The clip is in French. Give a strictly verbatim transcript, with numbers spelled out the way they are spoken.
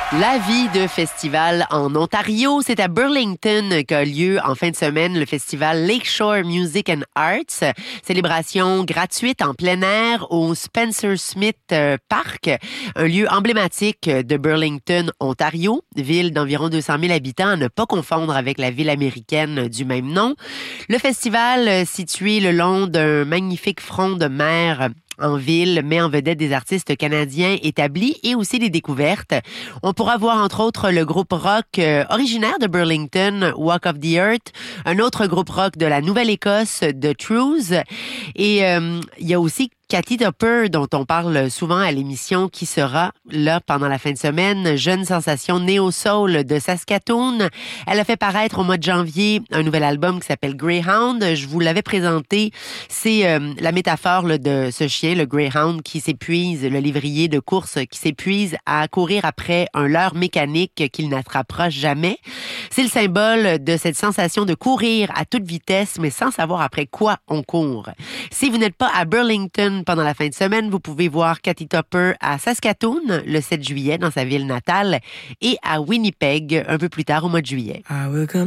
La vie de festival en Ontario, c'est à Burlington qu'a lieu en fin de semaine le festival Lakeshore Music and Arts. Célébration gratuite en plein air au Spencer Smith Park, un lieu emblématique de Burlington, Ontario, ville d'environ deux cent mille habitants, à ne pas confondre avec la ville américaine du même nom. Le festival, situé le long d'un magnifique front de mer en ville, met en vedette des artistes canadiens établis et aussi des découvertes. On pourra voir entre autres le groupe rock euh, originaire de Burlington, Walk of the Earth, un autre groupe rock de la Nouvelle-Écosse, The Trues, et euh, il y a aussi Katy Topper, dont on parle souvent à l'émission, qui sera là pendant la fin de semaine, jeune sensation néo-soul de Saskatoon. Elle a fait paraître au mois de janvier un nouvel album qui s'appelle Greyhound. Je vous l'avais présenté. C'est euh, la métaphore là, de ce chien, le Greyhound, qui s'épuise, le lévrier de course qui s'épuise à courir après un leurre mécanique qu'il n'attrapera jamais. C'est le symbole de cette sensation de courir à toute vitesse, mais sans savoir après quoi on court. Si vous n'êtes pas à Burlington pendant la fin de semaine, vous pouvez voir Katy Topper à Saskatoon le sept juillet dans sa ville natale et à Winnipeg un peu plus tard au mois de juillet.